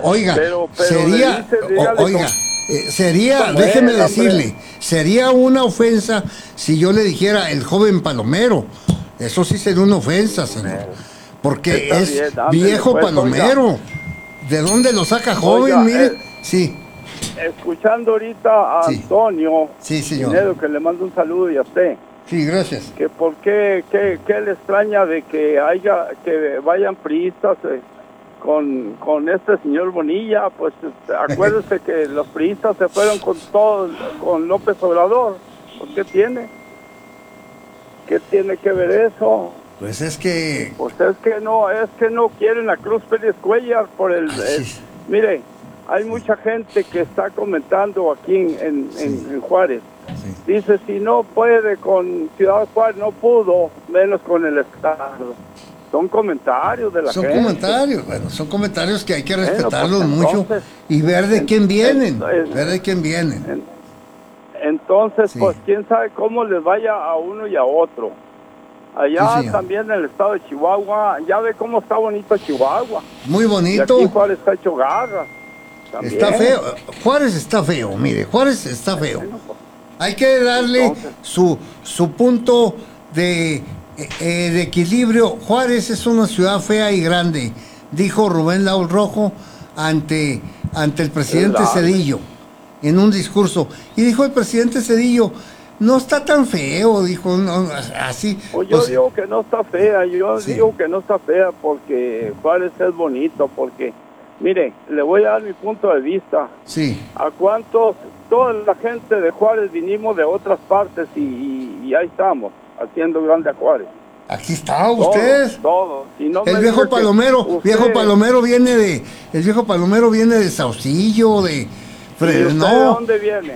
Oiga, pero sería, dígale, sería, déjeme decirle, sería una ofensa si yo le dijera el joven palomero. Eso sí sería una ofensa, señor. Porque está es bien, ándele, viejo pues, palomero. oiga. ¿De dónde lo saca joven? Oiga, Mire, sí, escuchando ahorita a sí, Antonio sí, señor. Pinedo, que le mando un saludo y a usted, Sí, gracias. que por qué le extraña de que vayan priistas con este señor Bonilla. Pues acuérdese que los priistas se fueron con López Obrador. ¿Por qué tiene? ¿Qué tiene que ver eso? Pues es que... Pues es que no quieren a Cruz Pérez Cuellar por mire, hay mucha gente que está comentando aquí en Juárez. Sí. Dice, si no puede con Ciudad Juárez, no pudo, menos con el Estado. Son comentarios de la gente. Son comentarios, bueno, son comentarios que hay que respetarlos pues mucho y ver de quién vienen, ver de quién vienen. Entonces, pues quién sabe cómo les vaya a uno y a otro. Allá también en el estado de Chihuahua, ya ve cómo está bonito Chihuahua. Muy bonito. Y aquí Juárez está hecho garras. También. Está feo, Juárez está feo, mire, Juárez está feo. Bueno, pues, hay que darle su punto de equilibrio. Juárez es una ciudad fea y grande, dijo Rubén Lau Rojo ante el presidente Zedillo en un discurso. Y dijo el presidente Zedillo, no está tan feo, dijo, no, así. Pues yo digo que no está fea, digo que no está fea porque Juárez es bonito, porque, mire, le voy a dar mi punto de vista. Sí. ¿A cuántos, toda la gente de Juárez vinimos de otras partes y ahí estamos, haciendo grande a Juárez? Aquí está usted. Todo. Si no el viejo Palomero, viejo Palomero viene de Saucillo, de Fresno. ¿De dónde viene?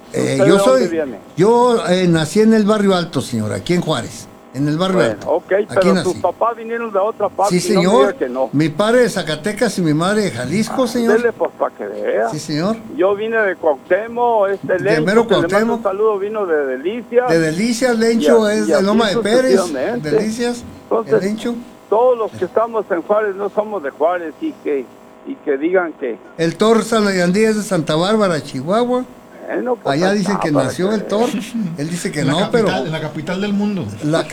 Yo nací en el barrio Alto, señor, aquí en Juárez, en el barrio Alto. Ok, pero tus papás vinieron de otra parte. Sí, señor. No que no. Mi padre de Zacatecas y mi madre de Jalisco, señor. Dele, pues, para que vea. Sí, señor. Yo vine de Cuauhtémoc, Lencho, que le mando un saludo, vino de Delicias. De Delicias, Lencho es de Loma de Pérez. Delicias, entonces, Lencho. Todos los que estamos en Juárez no somos de Juárez y que digan que... El Thor Salayandí es de Santa Bárbara, Chihuahua. No, pues allá dicen que nació el Thor. Él dice que no, pero... En la capital del mundo. La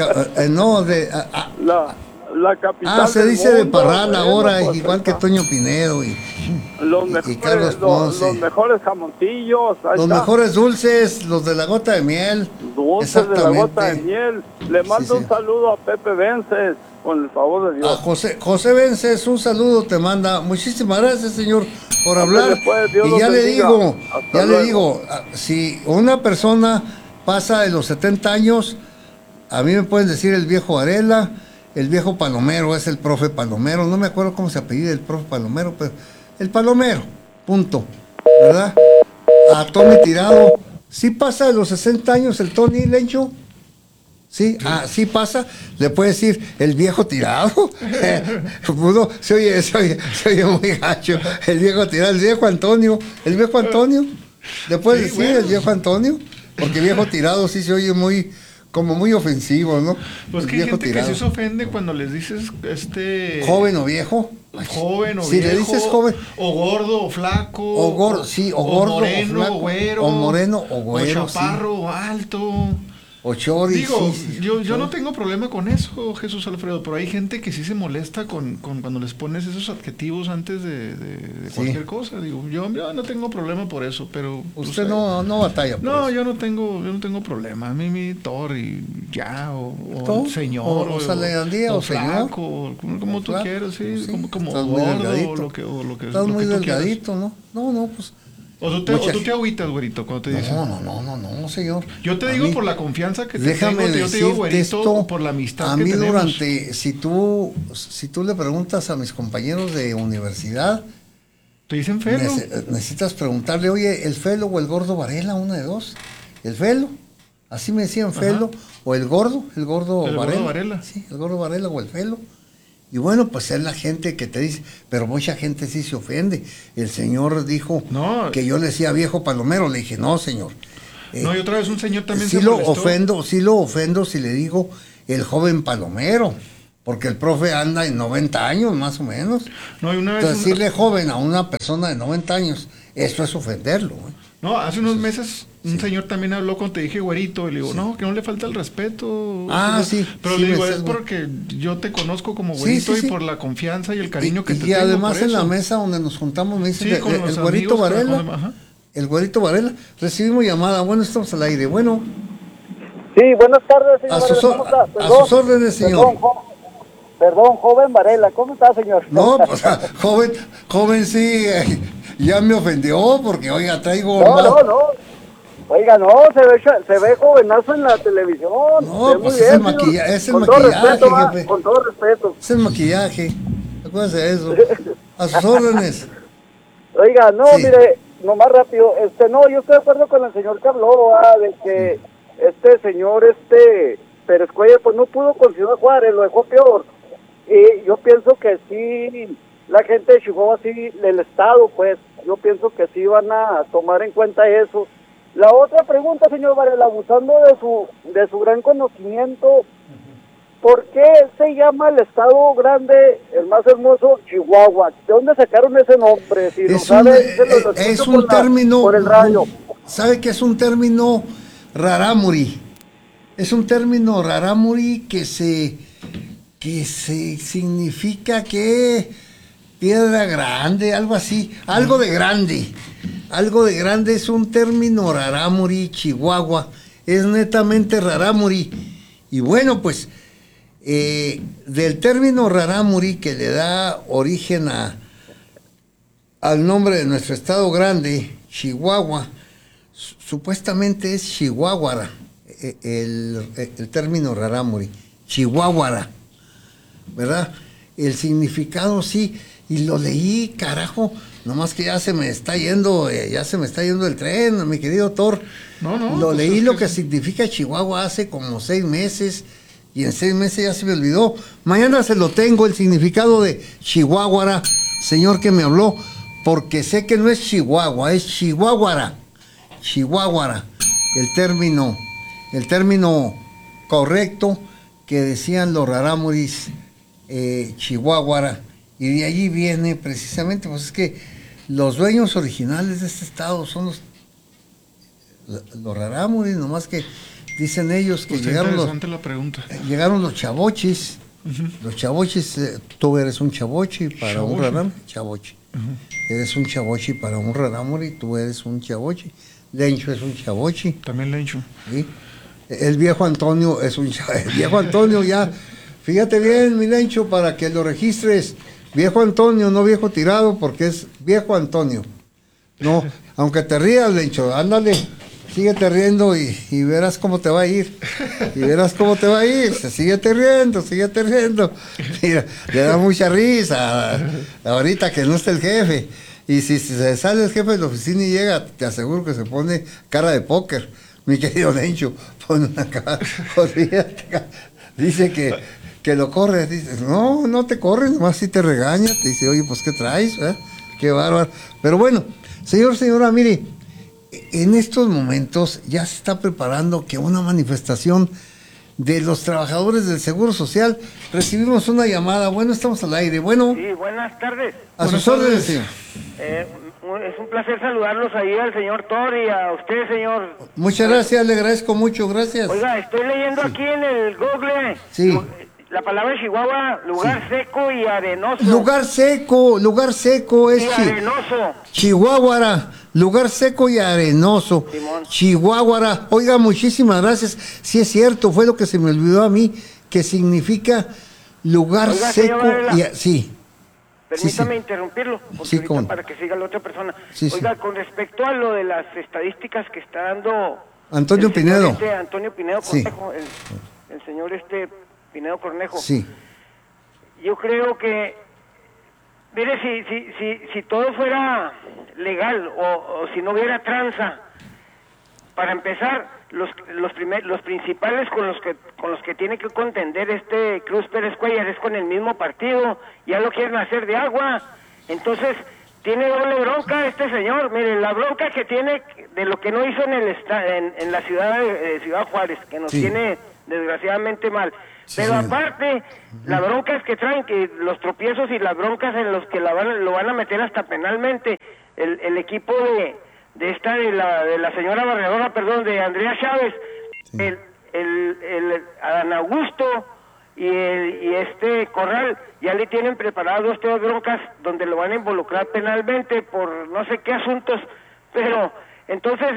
capital se dice de Parral ahora, pues igual que Toño Pinedo y Carlos Ponce. Los mejores jamoncillos. Los mejores dulces, los de la gota de miel. Dulces de la gota de miel. Le mando un saludo a Pepe Vences, con el favor de Dios. A José Vences, un saludo te manda. Muchísimas gracias, señor, por hablar. Y ya le digo, si una persona pasa de los 70 años, a mí me pueden decir el viejo Varela, el viejo Palomero, es el profe Palomero, no me acuerdo cómo se apellida el profe Palomero, pero el Palomero, punto, ¿verdad? A Tony Tirado, ¿sí pasa de los 60 años el Tony, Lencho? Sí, sí pasa, le puede decir el viejo Tirado. Se oye muy gacho. El viejo Tirado, el viejo Antonio, le puede decir el viejo Antonio, porque viejo Tirado sí se oye muy ofensivo, ¿no? Pues que hay gente que se ofende cuando les dices joven o viejo. Joven o si viejo. Si le dices joven. O gordo o flaco. O gordo, sí, o gordo moreno, o flaco. O güero. O moreno o güero. O chaparro o alto. O chori. Digo, yo no tengo problema con eso, Jesús Alfredo, pero hay gente que sí se molesta con cuando les pones esos adjetivos antes de cualquier cosa. Digo, yo no tengo problema por eso, pero usted no batalla por eso. Yo no tengo problema. A mí mi Thor y ya, o señor, o Salayandía, o flaco, como tú quieras, sí, como gordo, o lo que estás muy tú delgadito, quieras. No, pues. O tú te agüitas, güerito, cuando te dicen. No, señor. Yo te digo por la confianza que te tengo, yo te digo, güerito, por la amistad que tenemos. A mí si tú le preguntas a mis compañeros de universidad, te dicen Felo. Necesitas preguntarle, oye, ¿el Felo o el gordo Varela? Una de dos. ¿El Felo? Así me decían, Felo. O el gordo Varela. Sí, el gordo Varela o el Felo. Y bueno, pues es la gente que te dice, pero mucha gente sí se ofende. El señor dijo que yo le decía viejo Palomero, le dije, no, señor. Y otra vez un señor también sí lo ofendo si le digo el joven Palomero, porque el profe anda en 90 años más o menos. No, y una vez entonces, decirle joven a una persona de 90 años, eso es ofenderlo. No, hace unos meses un señor también habló cuando te dije güerito, y le digo, no, que no le falta el respeto. Sí. Pero sí, le digo, es porque yo te conozco como güerito y por la confianza y el cariño que te tengo. Y además en la mesa donde nos juntamos me dicen el güerito Varela. El güerito Varela. Recibimos llamada, bueno, estamos al aire, bueno. Sí, buenas tardes, señor. A sus órdenes, señor. Perdón, joven Varela, ¿cómo está, señor? No, pues joven sí, ya me ofendió porque, oiga, traigo... No. Oiga, no, se ve jovenazo en la televisión. No, pues es el maquillaje, jefe. Con todo respeto. Es el maquillaje, acuérdese de eso. A sus órdenes. Oiga, no, mire, nomás rápido, no, yo estoy de acuerdo con el señor que habló, de que este señor, Pérez Cuellar, pues no pudo con Ciudad Juárez, lo dejó peor. Y yo pienso que sí, la gente de Chihuahua, sí, del estado, pues, yo pienso que sí van a tomar en cuenta eso. La otra pregunta, señor Varela, abusando de su gran conocimiento, ¿por qué se llama el estado grande, el más hermoso, Chihuahua? ¿De dónde sacaron ese nombre? Si es un término, por el radio. ¿Sabe que es un término rarámuri? Es un término rarámuri que se significa que piedra grande, algo así, algo de grande es un término rarámuri, Chihuahua, es netamente rarámuri. Y bueno, pues del término rarámuri que le da origen al nombre de nuestro estado grande, Chihuahua, supuestamente es chihuahuara, el término rarámuri, chihuahuara, ¿verdad? El significado sí, y lo leí, carajo, nomás que ya se me está yendo el tren, mi querido Thor. Lo leí lo que significa Chihuahua hace como 6 meses, y en 6 meses ya se me olvidó. Mañana se lo tengo, el significado de chihuahuara, señor que me habló, porque sé que no es Chihuahua, es chihuahuara, el término correcto que decían los rarámuris, chihuahuara, y de allí viene precisamente, pues es que los dueños originales de este estado son los rarámuris, nomás que dicen ellos que llegaron los chavochis. Los chavochis, tú eres un chavochi para un rarámuri, chavochi. Eres un chavochi para un rarámuri, tú eres un chavochi. Lencho es un chavochi. También Lencho. ¿Sí? El viejo Antonio es un chavochi. El viejo Antonio ya, fíjate bien, mi Lencho, para que lo registres. Viejo Antonio, no viejo tirado, porque es viejo Antonio. No, aunque te rías, Lencho, ándale, síguete riendo y verás cómo te va a ir. Síguete riendo. Mira, le da mucha risa ahorita que no está el jefe. Y si se sale el jefe de la oficina y llega, te aseguro que se pone cara de póker. Mi querido Lencho, pone una cara, olvídate, dice que lo corres, dices, no te corres, nomás si te regaña, te dice, oye, pues ¿qué traes? Qué bárbaro. Pero bueno, señora, mire, en estos momentos ya se está preparando que una manifestación de los trabajadores del Seguro Social. Recibimos una llamada, bueno, estamos al aire, bueno. Sí, buenas tardes. A sus órdenes, señor. Es un placer saludarlos ahí al señor Thor y a usted, señor. Muchas gracias, le agradezco mucho, gracias. Oiga, estoy leyendo aquí en el Google. Sí. La palabra Chihuahua, lugar seco y arenoso. Lugar seco es arenoso. Chihuahuara, lugar seco y arenoso. Simón. Chihuahuara. Oiga, muchísimas gracias. Sí es cierto, fue lo que se me olvidó a mí, que significa lugar seco y sí. Permítame interrumpirlo, porque para que siga la otra persona. Oiga, con respecto a lo de las estadísticas que está dando Antonio Pinedo. Antonio Pinedo Cornejo, el señor Pinedo Cornejo. Sí. Yo creo que, mire, si todo fuera legal o si no hubiera tranza, para empezar, los principales con los que tiene que contender Cruz Pérez Cuellar es con el mismo partido, ya lo quieren hacer de agua, entonces tiene doble bronca este señor. Mire, la bronca que tiene de lo que no hizo en la ciudad de Ciudad Juárez, que nos tiene desgraciadamente mal, Pero aparte, las broncas que traen, que los tropiezos y las broncas en los que lo van a meter hasta penalmente, el equipo de la señora barredora, perdón, de Andrea Chávez, el Adán Augusto y Corral, ya le tienen preparados todas broncas donde lo van a involucrar penalmente por no sé qué asuntos, pero entonces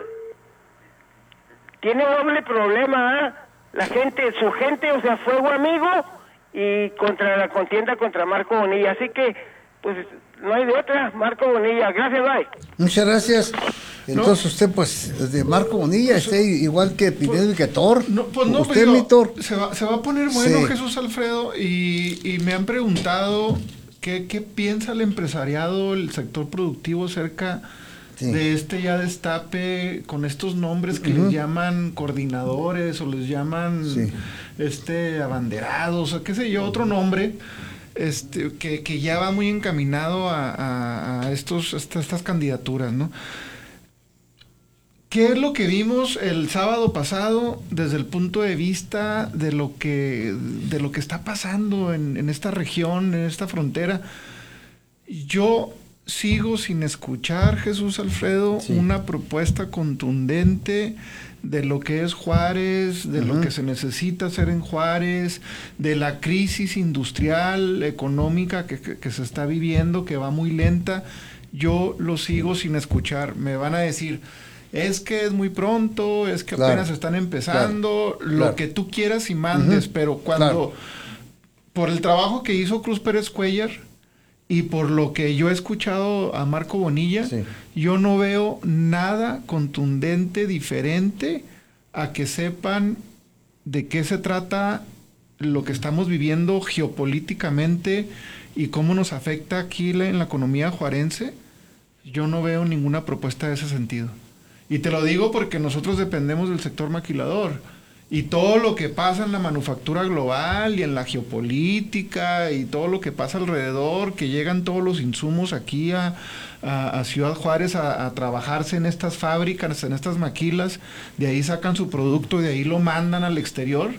tiene doble problema, su gente, o sea, fuego amigo y contra la contienda contra Marco Bonilla, así que pues no hay de otra. Marco Bonilla, gracias, bye. Muchas gracias. Entonces usted, pues, de Marco Bonilla, igual que Pinedo y que Thor. Usted, mi Thor. Se va a poner bueno, Jesús Alfredo, y me han preguntado qué piensa el empresariado, el sector productivo acerca de ya destape con estos nombres que les llaman coordinadores o les llaman abanderados, o qué sé yo, otro nombre. Que ya va muy encaminado a estas candidaturas, ¿no? ¿Qué es lo que vimos el sábado pasado desde el punto de vista de lo que está pasando en esta región, en esta frontera? Yo sigo sin escuchar, Jesús Alfredo, una propuesta contundente de lo que es Juárez, de lo que se necesita hacer en Juárez, de la crisis industrial, económica que se está viviendo, que va muy lenta. Yo lo sigo sin escuchar. Me van a decir, es que es muy pronto, es que apenas están empezando, lo que tú quieras y mandes, pero cuando, por el trabajo que hizo Cruz Pérez Cuéllar, y por lo que yo he escuchado a Marco Bonilla, yo no veo nada contundente, diferente, a que sepan de qué se trata lo que estamos viviendo geopolíticamente y cómo nos afecta aquí en la economía juarense. Yo no veo ninguna propuesta de ese sentido. Y te lo digo porque nosotros dependemos del sector maquilador. Y todo lo que pasa en la manufactura global y en la geopolítica y todo lo que pasa alrededor, que llegan todos los insumos aquí a Ciudad Juárez a trabajarse en estas fábricas, en estas maquilas, de ahí sacan su producto y de ahí lo mandan al exterior.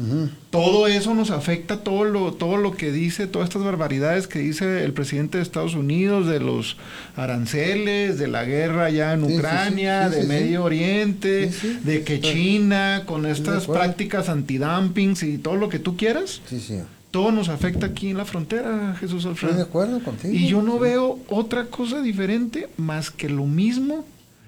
Todo eso nos afecta, todo lo que dice, todas estas barbaridades que dice el presidente de Estados Unidos, de los aranceles, de la guerra allá en Ucrania, de Medio Oriente, de que China, con estas prácticas antidumpings y todo lo que tú quieras, todo nos afecta aquí en la frontera, Jesús Alfredo. Estoy de acuerdo contigo. Y yo no veo otra cosa diferente más que lo mismo.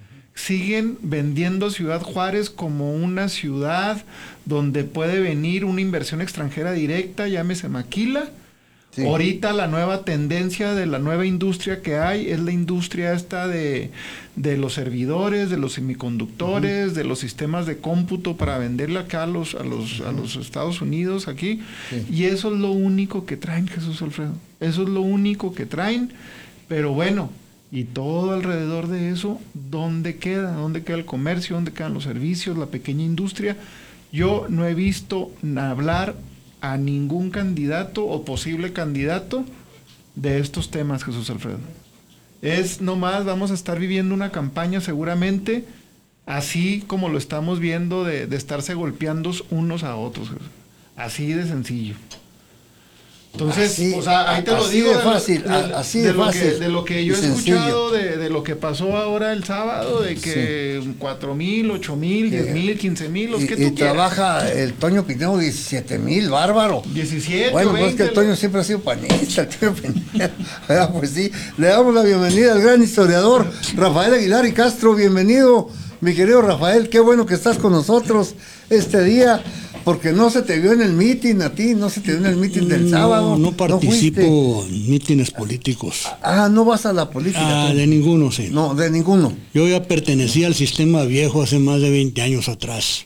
Siguen vendiendo Ciudad Juárez como una ciudad donde puede venir una inversión extranjera directa, llámese maquila. Ahorita la nueva tendencia de la nueva industria que hay es la industria esta de los servidores, de los semiconductores, de los sistemas de cómputo para venderle acá a los Estados Unidos aquí. Y eso es lo único que traen, Jesús Alfredo. Eso es lo único que traen. Pero bueno, y todo alrededor de eso, ¿dónde queda? ¿Dónde queda el comercio? ¿Dónde quedan los servicios? La pequeña industria. Yo no he visto hablar a ningún candidato o posible candidato de estos temas, Jesús Alfredo. Es nomás, vamos a estar viviendo una campaña seguramente, así como lo estamos viendo de estarse golpeando unos a otros. Así de sencillo. Entonces, ahí te lo digo de fácil, así de fácil. De lo que yo he escuchado, de lo que pasó ahora el sábado, de que 4,000, 8,000, 10,000, 15,000, los que tú quieras. Y trabaja el Toño Pinedo 17,000, bárbaro. 17, bueno, 20. Pues es que el Toño siempre ha sido panista, el Toño Pinedo. Pues sí, le damos la bienvenida al gran historiador Rafael Aguilar y Castro. Bienvenido, mi querido Rafael, qué bueno que estás con nosotros este día. Porque no se te vio en el mitin a ti, no se te vio en el mitin del sábado. No participo en mítines políticos. No vas a la política. De ninguno, sí. No, de ninguno. Yo ya pertenecía al sistema viejo hace más de 20 años atrás.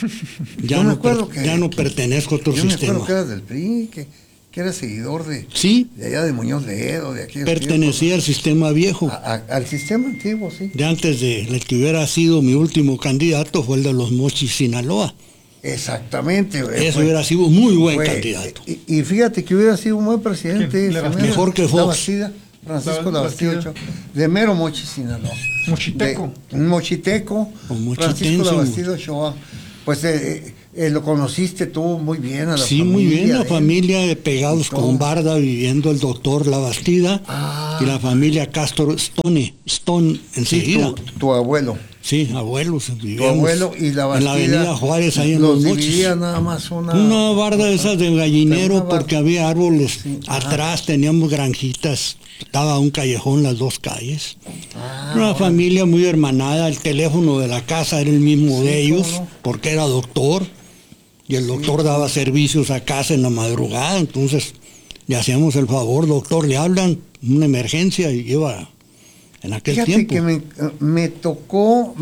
Ya no pertenezco a otro sistema. Yo me acuerdo que eras del PRI, que eras seguidor de allá de Muñoz Ledo, de aquí. Pertenecía al sistema viejo. Al sistema antiguo, sí. De antes de el que hubiera sido mi último candidato fue el de los Mochis, Sinaloa. Exactamente. Eso hubiera sido muy buen candidato. Y fíjate que hubiera sido un buen presidente. Mejor que Fox. Francisco Labastida, de mero Mochis, Sinaloa. Mochiteco. Francisco Labastida Ochoa. Pues lo conociste tú muy bien a la familia. Sí, muy bien, la familia de pegados con barda, viviendo el doctor Labastida y la familia Castro Stone enseguida. Sí, tu abuelo. Sí, abuelos. Tu abuelo y la Bastida. En la avenida Juárez, ahí en los Los Mochis. Dividía nada más una barda de esas de gallinero, porque había árboles. Sí. Atrás teníamos granjitas. Estaba un callejón, las dos calles. Una familia muy hermanada. El teléfono de la casa era el mismo de ellos, porque era doctor. Y el doctor daba servicios a casa en la madrugada. Entonces le hacíamos el favor, doctor, le hablan, una emergencia, y iba en aquel tiempo. Que me tocó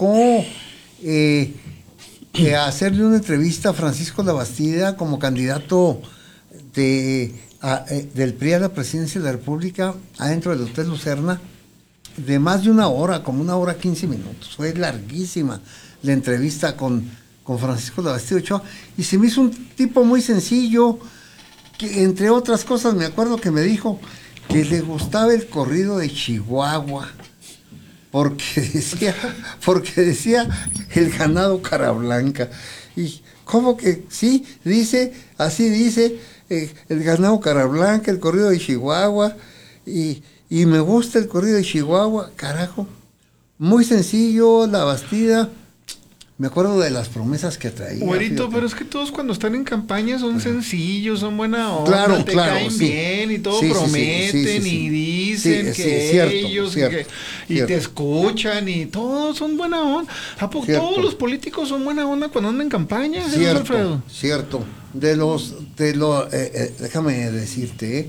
hacerle una entrevista a Francisco Labastida como candidato del PRI a la presidencia de la República adentro del Hotel Lucerna, de más de una hora, como 1 hora 15 minutos. Fue larguísima la entrevista con Francisco Labastida Ochoa, y se me hizo un tipo muy sencillo, que entre otras cosas me acuerdo que me dijo que le gustaba el corrido de Chihuahua, porque decía el ganado cara blanca. Y ¿cómo que sí? Así dice el ganado cara blanca, el corrido de Chihuahua, y me gusta el corrido de Chihuahua, carajo. Muy sencillo, Labastida. Me acuerdo de las promesas que traía. Güerito, pero es que todos cuando están en campaña son sencillos, son buena onda, te caen bien y todo prometen y dicen que ellos y te escuchan y todos son buena onda. ¿A poco todos los políticos son buena onda cuando andan en campaña, Alfredo? Cierto. Déjame decirte,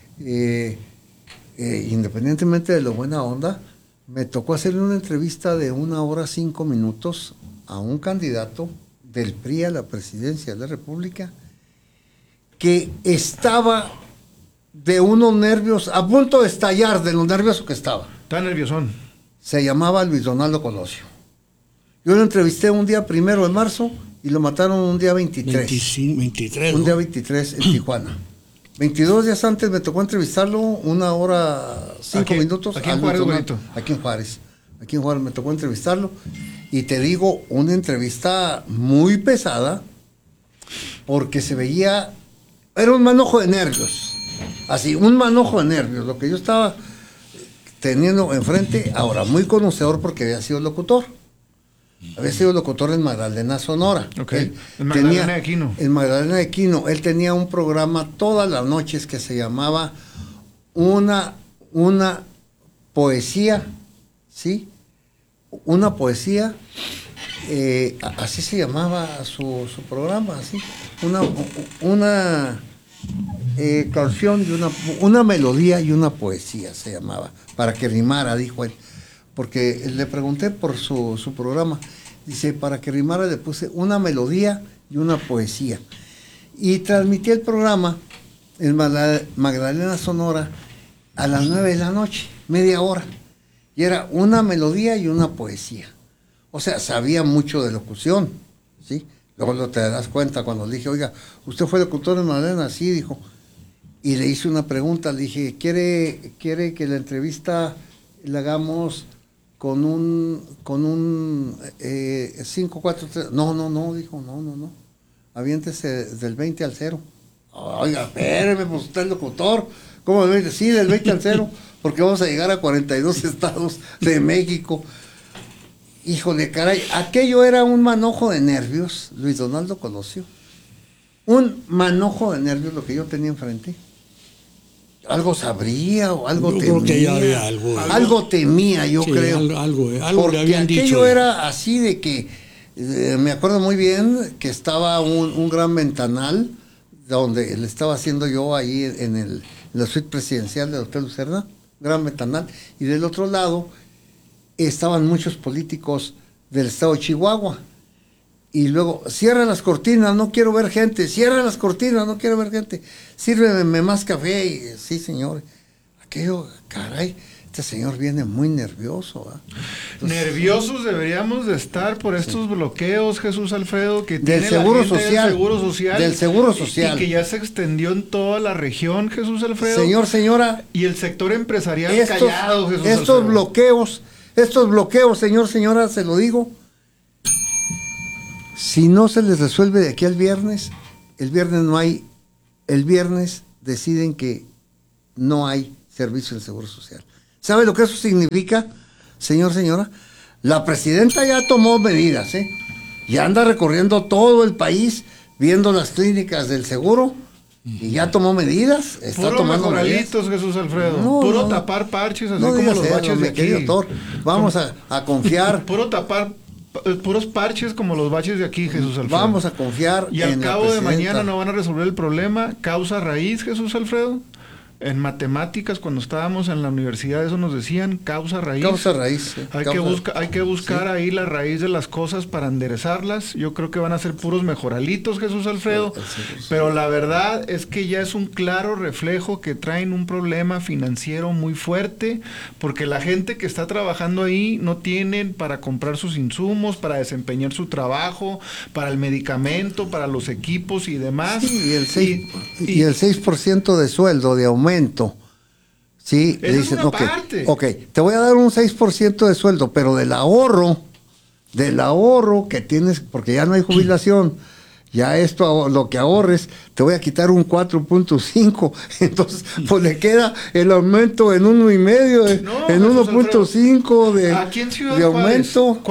independientemente de lo buena onda, me tocó hacerle una entrevista de 1 hora 5 minutos a un candidato del PRI a la presidencia de la República que estaba de unos nervios, a punto de estallar de lo nervioso que estaba. Está nerviosón. Se llamaba Luis Donaldo Colosio. Yo lo entrevisté un día 1 de marzo y lo mataron un día 23. 23. Un día 23 en Tijuana. 22 días antes me tocó entrevistarlo 1 hora 5 minutos. Aquí en Juárez, Aquí en Juárez me tocó entrevistarlo. Y te digo, una entrevista muy pesada, porque se veía, era un manojo de nervios, así, un manojo de nervios, lo que yo estaba teniendo enfrente. Ahora, muy conocedor porque había sido locutor en Magdalena, Sonora. Okay. En Magdalena de Quino. En Magdalena de Quino, él tenía un programa todas las noches que se llamaba una poesía, ¿sí? Una poesía, así se llamaba su programa, así, una canción y una melodía y una poesía se llamaba, para que rimara, dijo él, porque le pregunté por su programa, dice, para que rimara le puse una melodía y una poesía, y transmití el programa en Magdalena, Sonora, a las 9 de la noche, media hora. Y era una melodía y una poesía. O sea, sabía mucho de locución, ¿sí? Luego te das cuenta cuando le dije, oiga, ¿usted fue locutor en Magdalena? Sí, dijo. Y le hice una pregunta, le dije, ¿quiere que la entrevista la hagamos con un 5, 4, 3? No, dijo, no. Aviéntese del 20 al 0. Oiga, espéreme, pues usted es locutor. ¿Cómo del 20? Sí, del 20 al 0. Porque vamos a llegar a 42 estados de México. Híjole, caray, aquello era un manojo de nervios, Luis Donaldo Colosio. Un manojo de nervios lo que yo tenía enfrente. Algo sabría o algo temía. Creo que ya había algo temía, yo creo. Algo porque le habían dicho. Aquello era así de que, me acuerdo muy bien que estaba un gran ventanal, donde le estaba haciendo yo ahí en la suite presidencial del Hotel Lucerna, gran ventanal, y del otro lado estaban muchos políticos del estado de Chihuahua, y luego, cierra las cortinas, no quiero ver gente, cierra las cortinas, no quiero ver gente, sírveme más café, y sí señor, aquello, caray, este señor viene muy nervioso. Entonces, nerviosos deberíamos de estar por estos bloqueos, Jesús Alfredo, que del tiene seguro la gente social, del Seguro Social. Y que ya se extendió en toda la región, Jesús Alfredo. Señora. Y el sector empresarial callado, Jesús Alfredo. Estos bloqueos, señora, se lo digo, Si no se les resuelve de aquí al viernes, el viernes deciden que no hay servicio del Seguro Social. ¿Sabe lo que eso significa, señora? La presidenta ya tomó medidas, ya anda recorriendo todo el país, viendo las clínicas del seguro, y ya tomó medidas. Está puro tomando mejoralitos, medidas. Jesús Alfredo. Puro tapar parches, así como los baches de aquí. Doctor. Vamos a confiar. Puro tapar puros parches como los baches de aquí, Jesús Alfredo. Vamos a confiar y al cabo de mañana no van a resolver el problema. Causa raíz, Jesús Alfredo. En matemáticas, cuando estábamos en la universidad, eso nos decían, causa raíz. Causa raíz. Sí. Hay que buscar ahí la raíz de las cosas para enderezarlas. Yo creo que van a ser puros mejoralitos, Jesús Alfredo. Sí. Pero la verdad es que ya es un claro reflejo que traen un problema financiero muy fuerte, porque la gente que está trabajando ahí no tienen para comprar sus insumos, para desempeñar su trabajo, para el medicamento, para los equipos y demás. Sí, y el 6% de sueldo de aumento. Sí, le dicen, ok, te voy a dar un 6% de sueldo, pero del ahorro que tienes, porque ya no hay jubilación, ya esto, lo que ahorres, te voy a quitar un 4.5, entonces pues le queda el aumento en 1.5, en 1.5 de aquí en Ciudad de aumento.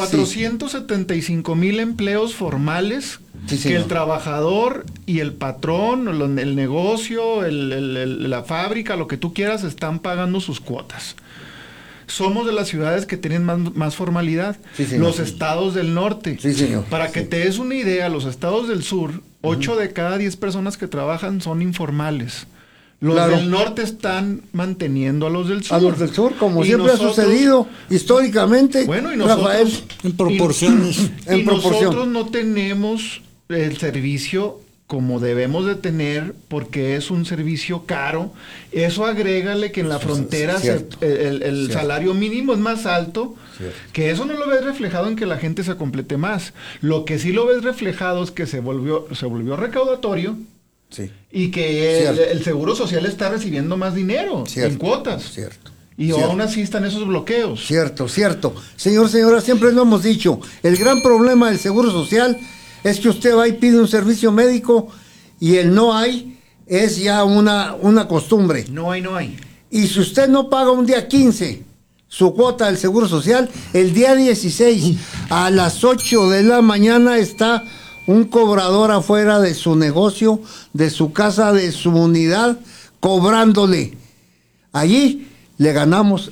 475,000 empleos formales. Sí, que el trabajador y el patrón, el negocio, la fábrica, lo que tú quieras, están pagando sus cuotas. Somos de las ciudades que tienen más formalidad. Sí, los estados del norte. Sí, señor. Para que te des una idea, los estados del sur, 8 de cada 10 personas que trabajan son informales. Los del norte están manteniendo a los del sur. A los del sur, como siempre ha sucedido históricamente. Bueno, y nosotros, Rafael, en proporciones. En proporción. Nosotros no tenemos el servicio como debemos de tener, porque es un servicio caro. Eso agrégale que en la frontera el salario mínimo es más alto, que eso no lo ves reflejado en que la gente se complete más. Lo que sí lo ves reflejado es que se volvió recaudatorio. Sí. Y que el Seguro Social está recibiendo más dinero en cuotas. Cierto. Y aún así están esos bloqueos. Cierto. Señora, siempre lo hemos dicho, el gran problema del Seguro Social es que usted va y pide un servicio médico y el no hay es ya una costumbre. No hay. Y si usted no paga un día 15 su cuota del Seguro Social, el día 16 a las 8 de la mañana está un cobrador afuera de su negocio, de su casa, de su unidad, cobrándole. Allí le ganamos,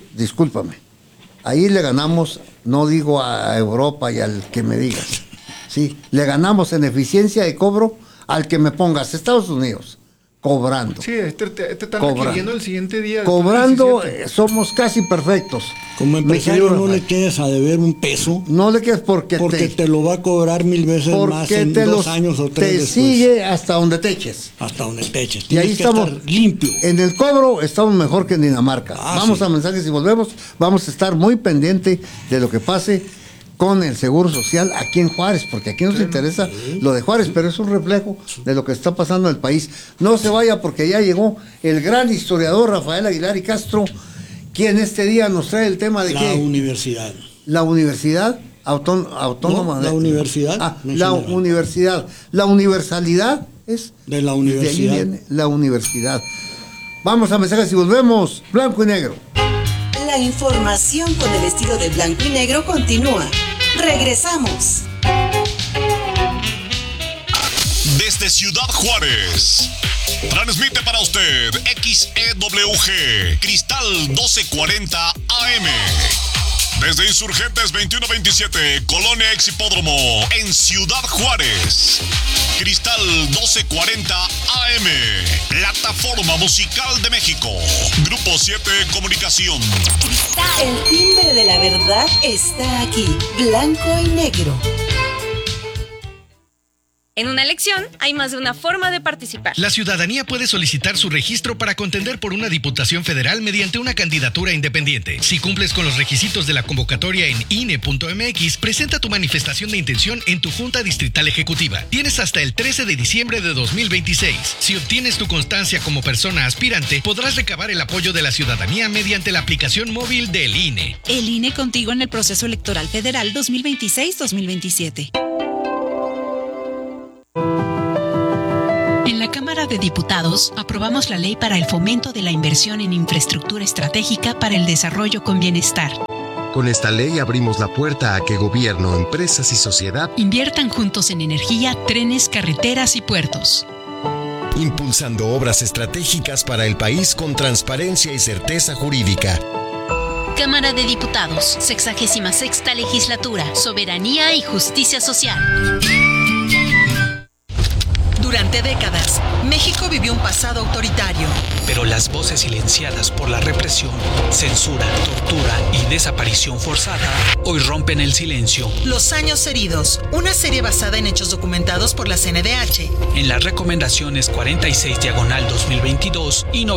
no digo a Europa y al que me digas, sí, le ganamos en eficiencia de cobro al que me pongas, Estados Unidos, cobrando. Sí, te están requiriendo el siguiente día. Cobrando, somos casi perfectos. Como empresario no le quedes a deber un peso. No le quedes porque te lo va a cobrar 1000 veces más en 2 años o 3 te después. Sigue hasta donde te eches. Y ahí estamos limpio. En el cobro estamos mejor que en Dinamarca. Vamos a mensajes y volvemos. Vamos a estar muy pendiente de lo que pase con el Seguro Social aquí en Juárez, porque aquí nos interesa lo de Juárez, pero es un reflejo de lo que está pasando en el país. No se vaya, porque ya llegó el gran historiador Rafael Aguilar y Castro, quien este día nos trae el tema de la universidad. La universidad autónoma. No, la universidad. La universidad. La universalidad es de la universidad. De ahí viene la universidad. Vamos a mensajes y volvemos. Blanco y negro. La información con el estilo de blanco y negro continúa. Regresamos. Desde Ciudad Juárez, transmite para usted XEWG Cristal 1240 AM. Desde Insurgentes 2127, Colonia Ex Hipódromo, en Ciudad Juárez. Cristal 1240 AM, Plataforma Musical de México. Grupo 7 Comunicación. El timbre de la verdad está aquí, blanco y negro. En una elección hay más de una forma de participar. La ciudadanía puede solicitar su registro para contender por una diputación federal mediante una candidatura independiente. Si cumples con los requisitos de la convocatoria en INE.mx, presenta tu manifestación de intención en tu Junta Distrital Ejecutiva. Tienes hasta el 13 de diciembre de 2026. Si obtienes tu constancia como persona aspirante, podrás recabar el apoyo de la ciudadanía mediante la aplicación móvil del INE. El INE contigo en el proceso electoral federal 2026-2027. Cámara de Diputados aprobamos la ley para el fomento de la inversión en infraestructura estratégica para el desarrollo con bienestar. Con esta ley abrimos la puerta a que gobierno, empresas y sociedad inviertan juntos en energía, trenes, carreteras y puertos. Impulsando obras estratégicas para el país con transparencia y certeza jurídica. Cámara de Diputados, 66ª Legislatura, Soberanía y Justicia Social. Durante décadas, México vivió un pasado autoritario. Pero las voces silenciadas por la represión, censura, tortura y desaparición forzada hoy rompen el silencio. Los años heridos, una serie basada en hechos documentados por la CNDH. En las recomendaciones 46/2022 y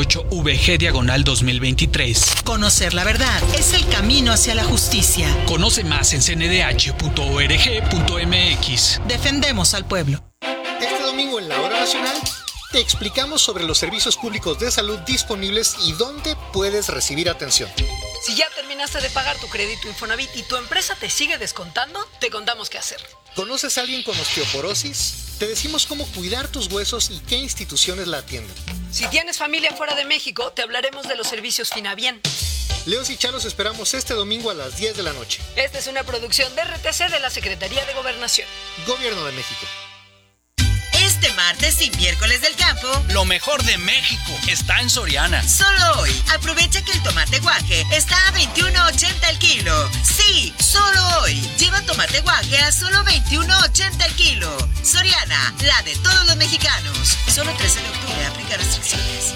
98/VG/2023. Conocer la verdad es el camino hacia la justicia. Conoce más en cndh.org.mx. Defendemos al pueblo. Este domingo en la Hora Nacional te explicamos sobre los servicios públicos de salud disponibles y dónde puedes recibir atención. Si ya terminaste de pagar tu crédito Infonavit y tu empresa te sigue descontando, te contamos qué hacer. ¿Conoces a alguien con osteoporosis? Te decimos cómo cuidar tus huesos y qué instituciones la atienden. Si tienes familia fuera de México, te hablaremos de los servicios Finabien. Leos y Chalos esperamos este domingo a las 10 de la noche. Esta es una producción de RTC de la Secretaría de Gobernación. Gobierno de México. Este martes y miércoles del campo, lo mejor de México está en Soriana. Solo hoy, aprovecha que el tomate guaje está a $21.80 el kilo. Sí, solo hoy. Lleva tomate guaje a solo $21.80 el kilo. Soriana, la de todos los mexicanos. Solo 13 de octubre, aplica restricciones.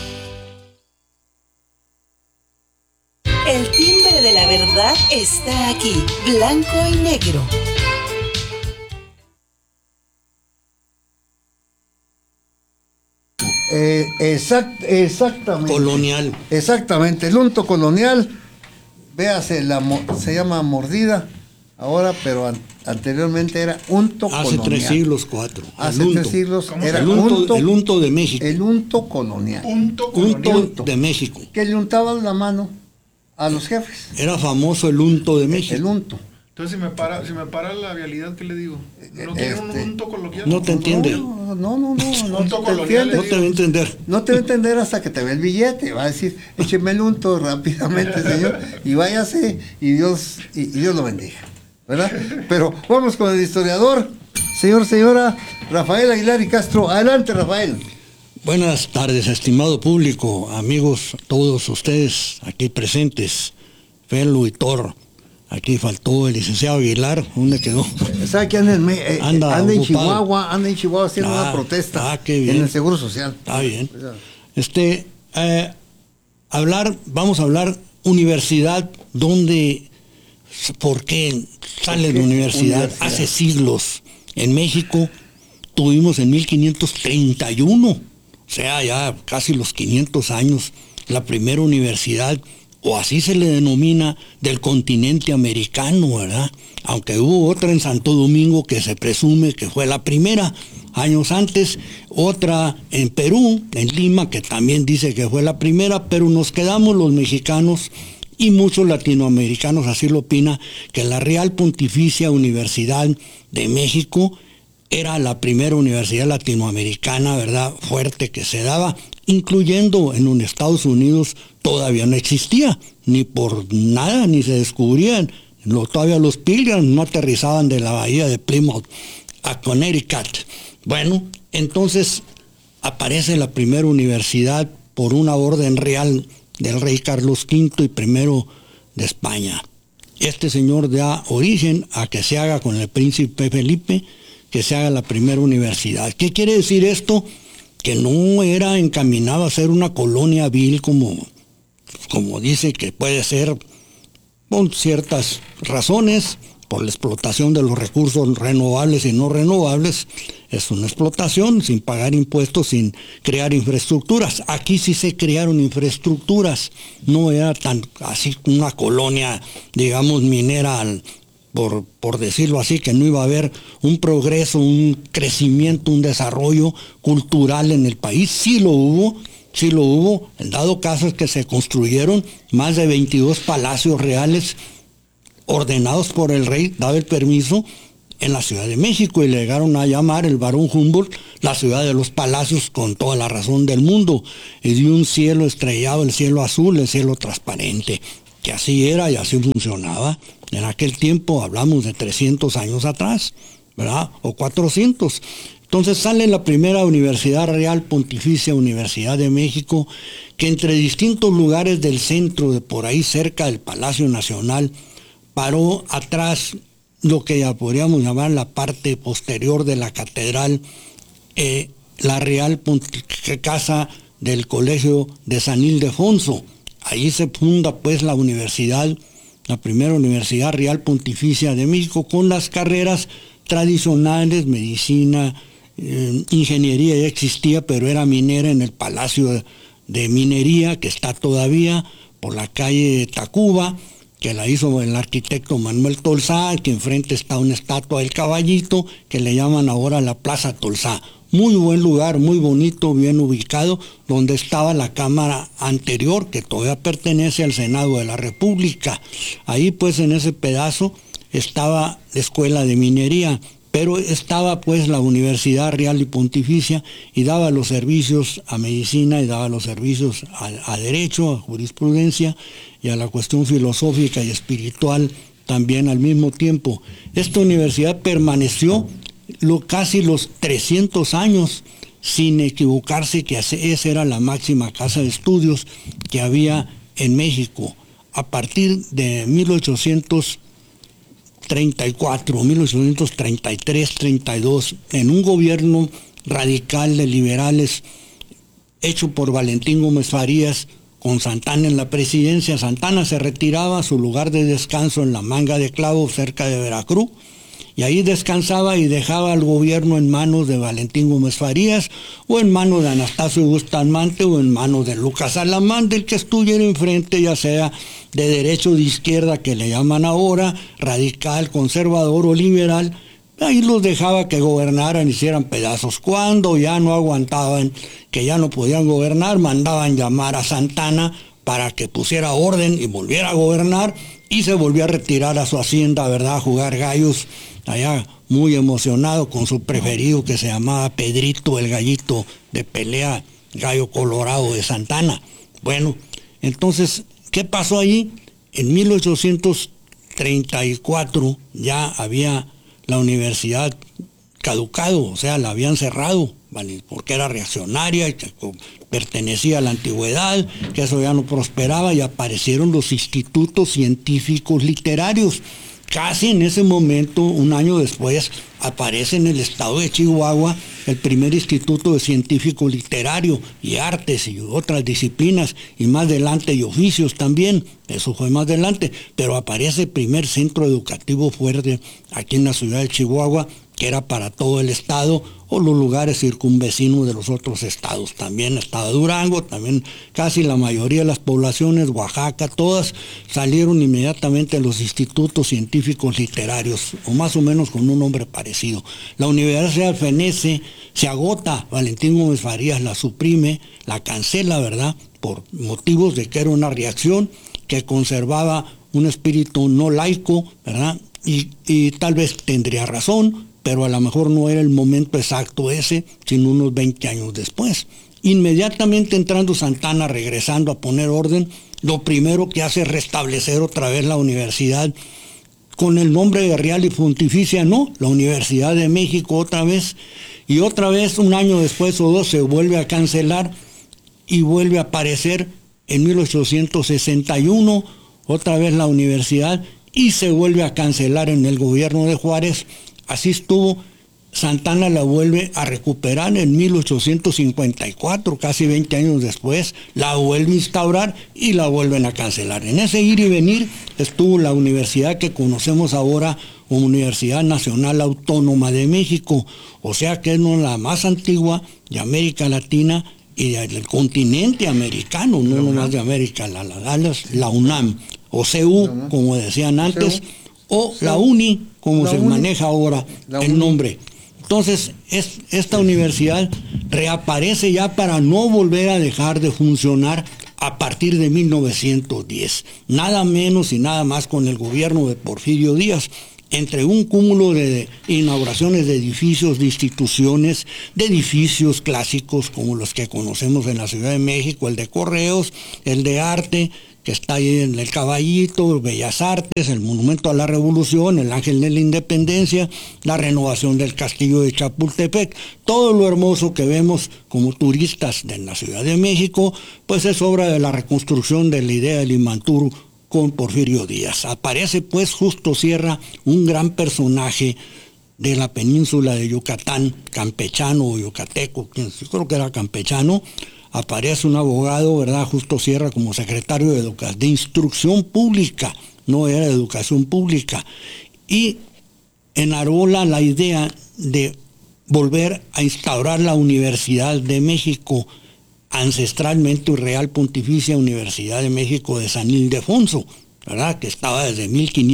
El timbre de la verdad está aquí, blanco y negro. Exactamente. Colonial. Exactamente, el unto colonial, véase, se llama mordida ahora, pero anteriormente era unto colonial. Hace 3 siglos, 4. Hace 3 siglos era el unto de México. El unto colonial. Unto de México. Que le untaban la mano a los jefes. Era famoso el unto de México. El unto. Entonces, si me para la vialidad, ¿qué le digo? ¿No quiere un unto coloquial? No te entiende. No te entiende. No te va a entender. No te va a entender hasta que te ve el billete. Va a decir, écheme el unto rápidamente, señor, y váyase, y Dios lo bendiga, ¿verdad? Pero vamos con el historiador, señora Rafael Aguilar y Castro. Adelante, Rafael. Buenas tardes, estimado público, amigos, todos ustedes aquí presentes, Felo y Thor. Aquí faltó el licenciado Aguilar. ¿Dónde quedó? ¿Sabe que anda en Chihuahua? Anda en Chihuahua haciendo una protesta en el Seguro Social. Está bien. Vamos a hablar universidad, ¿por qué sale de universidad? Hace siglos. En México tuvimos en 1531, o sea, ya casi los 500 años, la primera universidad, o así se le denomina, del continente americano, ¿verdad? Aunque hubo otra en Santo Domingo que se presume que fue la primera, años antes, otra en Perú, en Lima, que también dice que fue la primera, pero nos quedamos los mexicanos y muchos latinoamericanos, así lo opina, que la Real Pontificia Universidad de México era la primera universidad latinoamericana, ¿verdad?, fuerte que se daba, incluyendo en los Estados Unidos. Todavía no existía, ni por nada, ni se descubrían. Todavía los Pilgrims no aterrizaban de la bahía de Plymouth a Connecticut. Bueno, entonces aparece la primera universidad por una orden real del rey Carlos V y I de España. Este señor da origen a que se haga con el príncipe Felipe, que se haga la primera universidad. ¿Qué quiere decir esto? Que no era encaminado a ser una colonia vil como dice que puede ser, por ciertas razones, por la explotación de los recursos renovables y no renovables. Es una explotación sin pagar impuestos, sin crear infraestructuras. Aquí sí se crearon infraestructuras, no era tan así una colonia, digamos, minera, por decirlo así, que no iba a haber un progreso, un crecimiento, un desarrollo cultural en el país. Sí lo hubo. En dado caso es que se construyeron más de 22 palacios reales ordenados por el rey, daba el permiso, en la Ciudad de México y le llegaron a llamar el Barón Humboldt la ciudad de los palacios con toda la razón del mundo, y de un cielo estrellado, el cielo azul, el cielo transparente, que así era y así funcionaba. En aquel tiempo hablamos de 300 años atrás, ¿verdad? O 400. Entonces sale la primera Universidad Real Pontificia Universidad de México, que entre distintos lugares del centro, de por ahí cerca del Palacio Nacional, paró atrás lo que ya podríamos llamar la parte posterior de la catedral, la Real Casa del Colegio de San Ildefonso. Ahí se funda pues la universidad, la primera Universidad Real Pontificia de México, con las carreras tradicionales, medicina, ingeniería ya existía, pero era minera en el Palacio de Minería, que está todavía por la calle Tacuba, que la hizo el arquitecto Manuel Tolsá, que enfrente está una estatua del caballito, que le llaman ahora la Plaza Tolsá. Muy buen lugar, muy bonito, bien ubicado, donde estaba la Cámara anterior, que todavía pertenece al Senado de la República. Ahí pues en ese pedazo estaba la Escuela de Minería, pero estaba pues la Universidad Real y Pontificia, y daba los servicios a medicina y daba los servicios a derecho, a jurisprudencia y a la cuestión filosófica y espiritual también al mismo tiempo. Esta universidad permaneció casi los 300 años sin equivocarse, que esa era la máxima casa de estudios que había en México. A partir de 1834, 1833, 32, en un gobierno radical de liberales hecho por Valentín Gómez Farías, con Santana en la presidencia. Santana se retiraba a su lugar de descanso en la Manga de Clavos, cerca de Veracruz, y ahí descansaba y dejaba al gobierno en manos de Valentín Gómez Farías, o en manos de Anastasio Bustamante, o en manos de Lucas Alamán, del que estuviera enfrente, ya sea de derecha o de izquierda, que le llaman ahora, radical, conservador o liberal. Ahí los dejaba que gobernaran, hicieran pedazos. Cuando ya no aguantaban, que ya no podían gobernar, mandaban llamar a Santana para que pusiera orden y volviera a gobernar, y se volvió a retirar a su hacienda, ¿verdad?, a jugar gallos, allá muy emocionado con su preferido, que se llamaba Pedrito, el gallito de pelea, gallo colorado de Santana. Bueno, entonces, ¿qué pasó allí? En 1834 ya había la universidad caducado, o sea, la habían cerrado, ¿vale?, porque era reaccionaria y que pertenecía a la antigüedad, que eso ya no prosperaba, y aparecieron los institutos científicos literarios. Casi en ese momento, un año después, aparece en el estado de Chihuahua el primer instituto de científico literario y artes y otras disciplinas, y más adelante y oficios también, eso fue más adelante, pero aparece el primer centro educativo fuerte aquí en la ciudad de Chihuahua, que era para todo el estado o los lugares circunvecinos de los otros estados. También estaba Durango, también casi la mayoría de las poblaciones, Oaxaca, todas salieron inmediatamente de los institutos científicos literarios, o más o menos con un nombre parecido. La Universidad fenece, se agota, Valentín Gómez Farías la suprime, la cancela, ¿verdad?, por motivos de que era una reacción que conservaba un espíritu no laico, ¿verdad?, y tal vez tendría razón, pero a lo mejor no era el momento exacto ese, sino unos 20 años después. Inmediatamente entrando Santana, regresando a poner orden, lo primero que hace es restablecer otra vez la universidad con el nombre de Real y Pontificia, no, la Universidad de México otra vez, y otra vez un año después o dos se vuelve a cancelar y vuelve a aparecer en 1861, otra vez la universidad, y se vuelve a cancelar en el gobierno de Juárez. Así estuvo. Santana la vuelve a recuperar en 1854, casi 20 años después, la vuelve a instaurar y la vuelven a cancelar. En ese ir y venir estuvo la universidad que conocemos ahora como Universidad Nacional Autónoma de México, o sea que es la más antigua de América Latina y del continente americano, no nomás de América, la UNAM, o CU, como decían antes, o la UNI, como se maneja ahora el nombre. Entonces, esta universidad reaparece ya para no volver a dejar de funcionar a partir de 1910. Nada menos y nada más con el gobierno de Porfirio Díaz. entre un cúmulo de inauguraciones de edificios, de instituciones, de edificios clásicos como los que conocemos en la Ciudad de México, el de Correos, el de Arte, que está ahí en el Caballito, Bellas Artes, el Monumento a la Revolución, el Ángel de la Independencia, la renovación del Castillo de Chapultepec. Todo lo hermoso que vemos como turistas en la Ciudad de México, pues es obra de la reconstrucción de la idea del Imanturu con Porfirio Díaz. Aparece pues Justo Sierra, un gran personaje de la península de Yucatán, campechano o yucateco, yo creo que era campechano. Aparece un abogado, ¿verdad? Justo Sierra, como secretario de Instrucción Pública, no era de Educación Pública, y enarbola la idea de volver a instaurar la Universidad de México, ancestralmente Real Pontificia Universidad de México de San Ildefonso, ¿verdad? Que estaba desde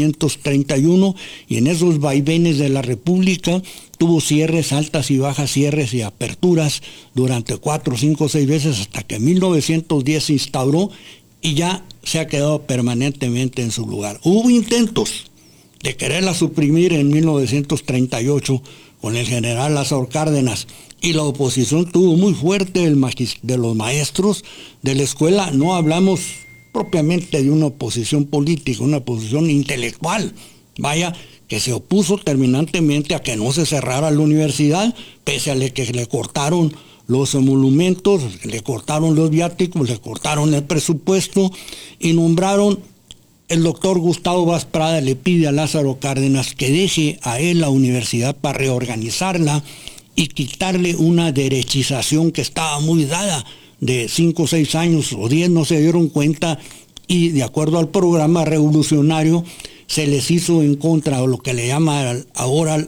1531, y en esos vaivenes de la República tuvo cierres, altas y bajas cierres y aperturas durante 4, 5, 6 veces, hasta que en 1910 se instauró y ya se ha quedado permanentemente en su lugar. Hubo intentos de quererla suprimir en 1938 con el general Lázaro Cárdenas, y la oposición tuvo muy fuerte de los maestros de la escuela. No hablamos propiamente de una oposición política, una oposición intelectual, vaya, que se opuso terminantemente a que no se cerrara la universidad, pese a que le cortaron los monumentos, le cortaron los viáticos, le cortaron el presupuesto, y nombraron, el doctor Gustavo Vaz Prada le pide a Lázaro Cárdenas que deje a él la universidad para reorganizarla y quitarle una derechización que estaba muy dada, de 5 o 6 años o 10, no se dieron cuenta, y de acuerdo al programa revolucionario se les hizo en contra, o lo que le llama ahora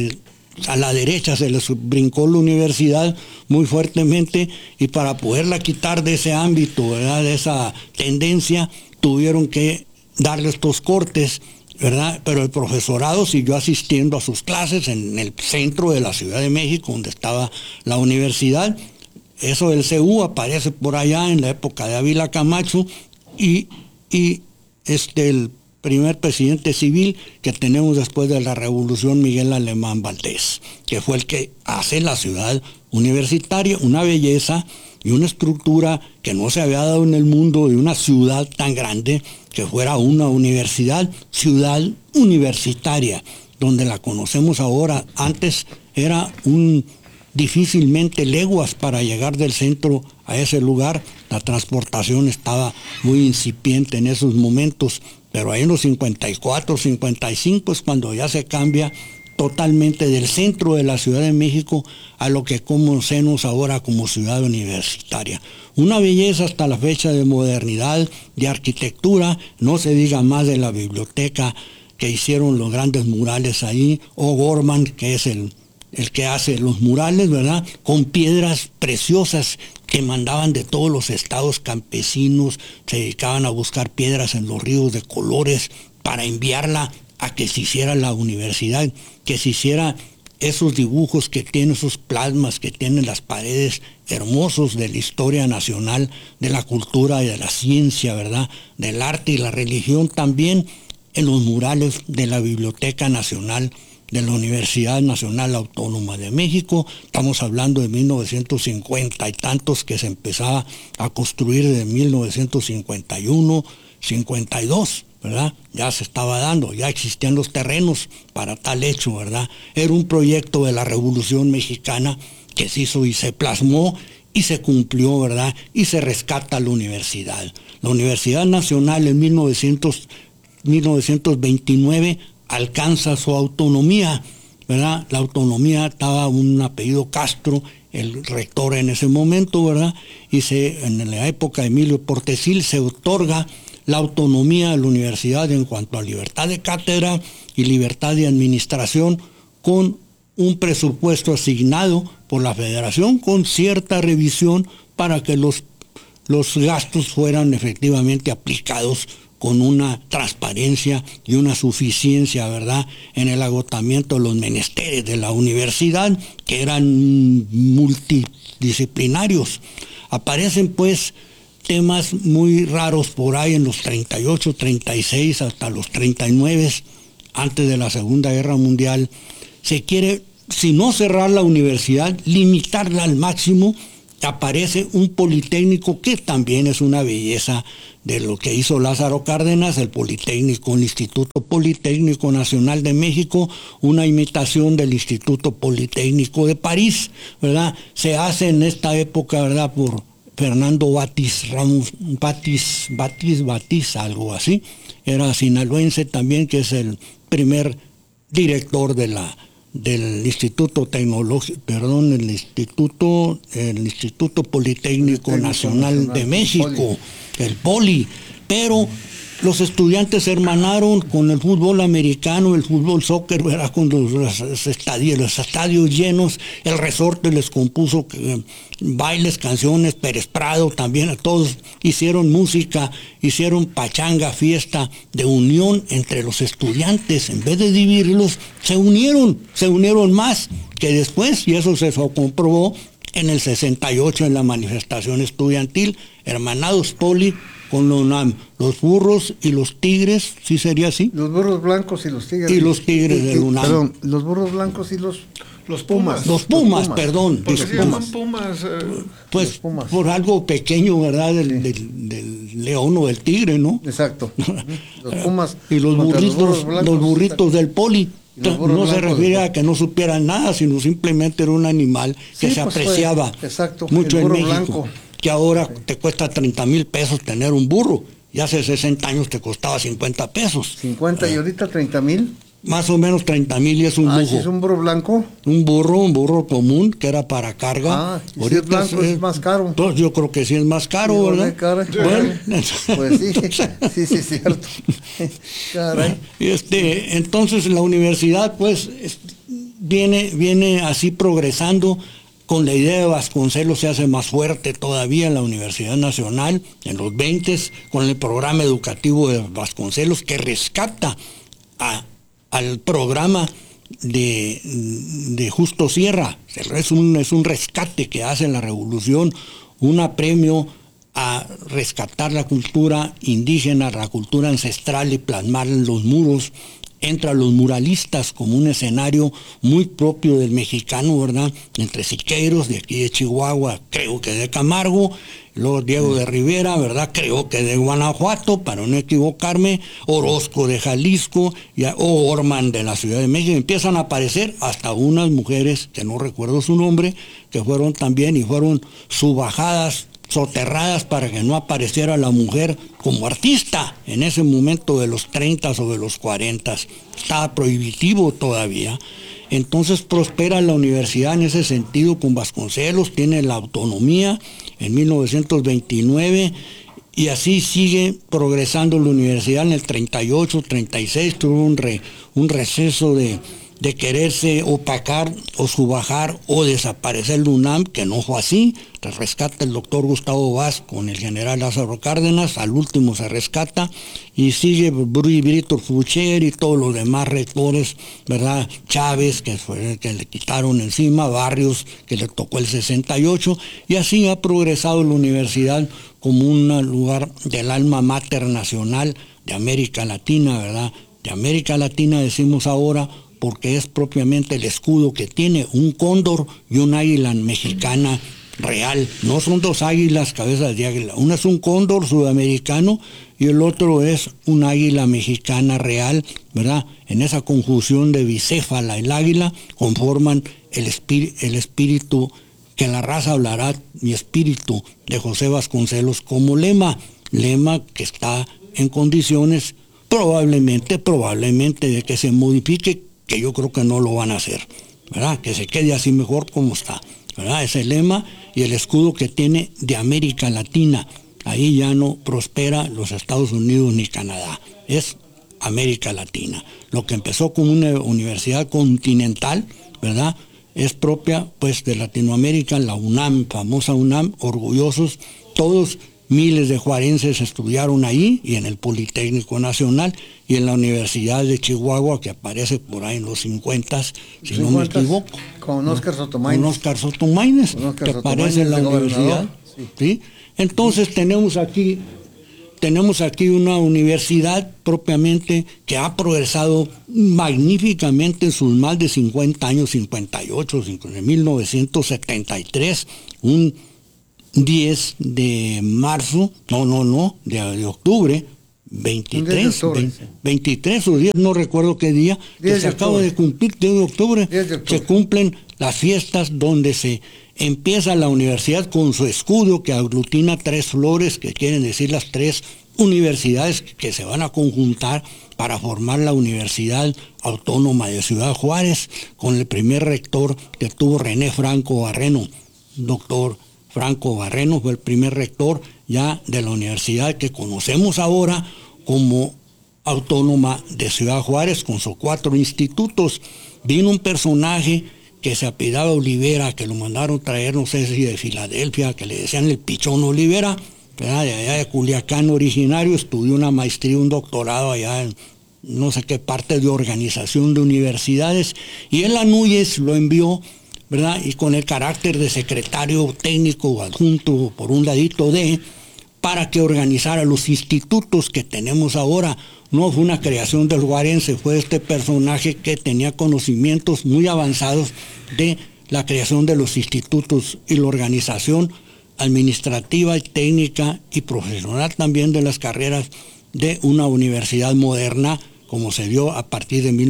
a la derecha se les brincó la universidad muy fuertemente, y para poderla quitar de ese ámbito, ¿verdad?, de esa tendencia, tuvieron que darle estos cortes, ¿verdad? Pero el profesorado siguió asistiendo a sus clases en el centro de la Ciudad de México, donde estaba la universidad. Eso del CU aparece por allá en la época de Ávila Camacho, y el primer presidente civil que tenemos después de la Revolución, Miguel Alemán Valdés, que fue el que hace la ciudad universitaria, una belleza y una estructura que no se había dado en el mundo, de una ciudad tan grande que fuera una universidad, ciudad universitaria, donde la conocemos ahora. Antes era difícilmente leguas para llegar del centro a ese lugar. La transportación estaba muy incipiente en esos momentos, pero ahí en los 54, 55 es cuando ya se cambia totalmente del centro de la Ciudad de México a lo que conocemos ahora como ciudad universitaria. Una belleza hasta la fecha de modernidad, de arquitectura, no se diga más de la biblioteca que hicieron los grandes murales ahí, o Gorman, que es el que hace los murales, ¿verdad?, con piedras preciosas que mandaban de todos los estados campesinos, se dedicaban a buscar piedras en los ríos de colores para enviarla a que se hiciera la universidad, que se hiciera esos dibujos que tienen, esos plasmas que tienen las paredes hermosos de la historia nacional, de la cultura y de la ciencia, ¿verdad?, del arte y la religión, también en los murales de la Biblioteca Nacional de la Universidad Nacional Autónoma de México. Estamos hablando de 1950 y tantos, que se empezaba a construir de 1951, 52, ¿verdad? Ya se estaba dando, ya existían los terrenos para tal hecho, ¿verdad? Era un proyecto de la Revolución Mexicana que se hizo y se plasmó y se cumplió, ¿verdad? Y se rescata la universidad. La Universidad Nacional en 1929 alcanza su autonomía, ¿verdad? La autonomía, estaba un apellido Castro, el rector en ese momento, ¿verdad? Y en la época de Emilio Portesil se otorga la autonomía de la universidad en cuanto a libertad de cátedra y libertad de administración, con un presupuesto asignado por la Federación, con cierta revisión para que los gastos fueran efectivamente aplicados con una transparencia y una suficiencia, ¿verdad?, en el agotamiento de los menesteres de la universidad, que eran multidisciplinarios. Aparecen pues temas muy raros por ahí en los 38, 36 hasta los 39, antes de la Segunda Guerra Mundial, se quiere, si no cerrar la universidad, limitarla al máximo. Aparece un politécnico que también es una belleza de lo que hizo Lázaro Cárdenas, el Politécnico, el Instituto Politécnico Nacional de México, una imitación del Instituto Politécnico de París, ¿verdad? Se hace en esta época, ¿verdad?, por Fernando Batis, algo así. Era sinaloense también, que es el primer director del Instituto Tecnológico, el Instituto Politécnico Nacional de México, el Poli. Pero los estudiantes se hermanaron con el fútbol americano, el fútbol soccer, ¿verdad?, con los estadios llenos. El resorte les compuso bailes, canciones, Pérez Prado también, todos hicieron música, hicieron pachanga, fiesta de unión entre los estudiantes. En vez de dividirlos, se unieron más que después, y eso se comprobó en el 68 en la manifestación estudiantil, hermanados Poli con la UNAM, los burros y los tigres, ¿sí sería así? Los burros blancos y los tigres. Y los tigres del UNAM. Perdón, los burros blancos y los pumas. Los pumas, perdón. ¿Por qué se llaman pumas? Pues los pumas. Por algo pequeño, ¿verdad? Del león o del tigre, ¿no? Exacto. Los pumas. Y los burritos del Poli. No se refiere a que no supieran nada, sino simplemente era un animal que se apreciaba mucho en México. Blanco. Que ahora te cuesta 30,000 pesos tener un burro, y hace 60 años te costaba 50 pesos. 50 y ahorita 30,000. Más o menos 30,000, y es un lujo. ¿Es un burro blanco? Un burro común que era para carga. Ahorita si es blanco es más caro. Entonces yo creo que sí es más caro, ¿verdad? Bueno, pues sí, sí es cierto. Caray. Entonces la universidad pues viene así progresando. Con la idea de Vasconcelos se hace más fuerte todavía en la Universidad Nacional, en los 20s, con el programa educativo de Vasconcelos, que rescata al programa de Justo Sierra. Es un rescate que hace la Revolución, un apremio a rescatar la cultura indígena, la cultura ancestral, y plasmarla en los muros. Entra los muralistas como un escenario muy propio del mexicano, ¿verdad? Entre Siqueiros, de aquí de Chihuahua, creo que de Camargo, luego Diego de Rivera, ¿verdad? Creo que de Guanajuato, para no equivocarme, Orozco de Jalisco, o Orman de la Ciudad de México. Empiezan a aparecer hasta unas mujeres, que no recuerdo su nombre, que fueron también y fueron subajadas, soterradas, para que no apareciera la mujer como artista en ese momento de los 30 o de los 40. Estaba prohibitivo todavía. Entonces prospera la universidad en ese sentido con Vasconcelos, tiene la autonomía en 1929, y así sigue progresando la universidad. En el 38, 36 tuvo un receso de quererse opacar o subajar o desaparecer el UNAM, que no fue así. Se rescata el doctor Gustavo Vaz con el general Lázaro Cárdenas, al último se rescata, y sigue Víctor Foucher y todos los demás rectores, ¿verdad? Chávez, que le quitaron encima, Barrios, que le tocó el 68, y así ha progresado la universidad como un lugar del alma mater nacional de América Latina, ¿verdad? De América Latina decimos ahora, porque es propiamente el escudo que tiene un cóndor y un águila mexicana real. No son dos águilas cabezas de águila. Uno es un cóndor sudamericano y el otro es un águila mexicana real, ¿verdad? En esa conjunción de bicéfala y el águila conforman el espíritu, que la raza hablará, mi espíritu, de José Vasconcelos, como lema que está en condiciones probablemente de que se modifique, que yo creo que no lo van a hacer, ¿verdad? Que se quede así mejor como está, ¿verdad? Ese lema y el escudo que tiene de América Latina. Ahí ya no prospera los Estados Unidos ni Canadá, es América Latina. Lo que empezó como una universidad continental, ¿verdad?, es propia pues de Latinoamérica, la UNAM, famosa UNAM, orgullosos todos. Miles de juarenses estudiaron ahí, y en el Politécnico Nacional, y en la Universidad de Chihuahua, que aparece por ahí en los 50, si no me equivoco. Con Óscar Sotomayor. Con Óscar Sotomayor, que aparece en la universidad. Sí. Entonces tenemos aquí tenemos aquí una universidad propiamente que ha progresado magníficamente en sus más de 50 años, 58, en 1973, un 10 de marzo, de octubre, 23 o 10, no recuerdo qué día, que se acaba de cumplir, 10 de octubre, se cumplen las fiestas donde se empieza la universidad con su escudo que aglutina 3 flores, que quieren decir las 3 universidades que se van a conjuntar para formar la Universidad Autónoma de Ciudad Juárez, con el primer rector que tuvo René Franco Barreno. Doctor Franco Barreno fue el primer rector ya de la universidad que conocemos ahora como Autónoma de Ciudad Juárez, con sus 4 institutos. Vino un personaje que se apellidaba Olivera, que lo mandaron traer, no sé si de Filadelfia, que le decían el Pichón Olivera, ¿verdad? De allá de Culiacán originario, estudió una maestría, un doctorado allá en no sé qué parte de organización de universidades, y él a Núñez lo envió, ¿verdad? Y con el carácter de secretario técnico adjunto por un ladito para que organizara los institutos que tenemos ahora. No fue una creación del juarense, fue este personaje que tenía conocimientos muy avanzados de la creación de los institutos y la organización administrativa y técnica y profesional también de las carreras de una universidad moderna, como se dio a partir de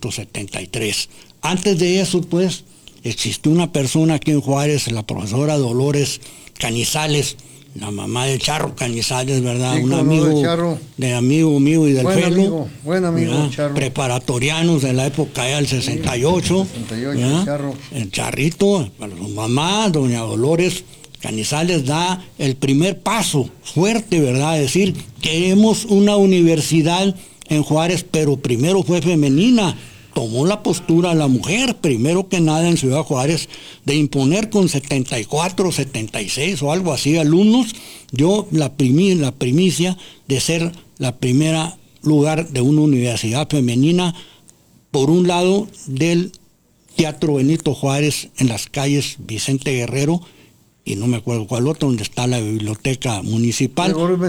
1973. Antes de eso, pues, existió una persona aquí en Juárez, la profesora Dolores Canizales, la mamá de Charro Canizales, ¿verdad? Sí, un amigo de amigo mío y del Felo. Buen amigo, Charro. Preparatorianos de la época del 68. 68, Charro. El Charrito, para su mamá, doña Dolores Canizales, da el primer paso fuerte, ¿verdad? Es decir, queremos una universidad en Juárez, pero primero fue femenina. Tomó la postura la mujer, primero que nada en Ciudad Juárez, de imponer con 74, 76 o algo así alumnos, yo la primicia de ser la primera lugar de una universidad femenina, por un lado del Teatro Benito Juárez en las calles Vicente Guerrero, y no me acuerdo cuál otro, donde está la biblioteca municipal.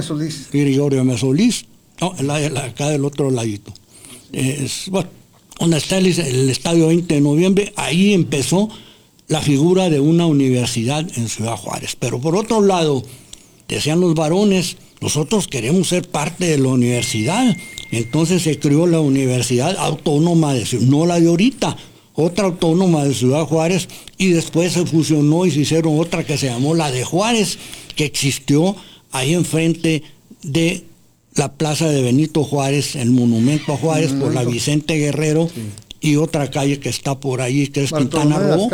Gregorio Mesolís. No, acá del otro ladito. Bueno, donde está el estadio 20 de noviembre, ahí empezó la figura de una universidad en Ciudad Juárez. Pero por otro lado, decían los varones, nosotros queremos ser parte de la universidad. Entonces se creó la Universidad Autónoma de Ciudad, no la de ahorita, otra autónoma de Ciudad Juárez, y después se fusionó y se hicieron otra que se llamó la de Juárez, que existió ahí enfrente de la plaza de Benito Juárez, el monumento a Juárez, por la Vicente Guerrero, y otra calle que está por ahí, que es Quintana Roo.